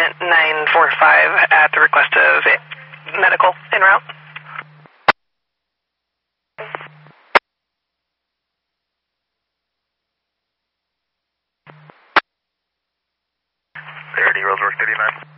Unit 945 at the request of medical en route. Rosework 39.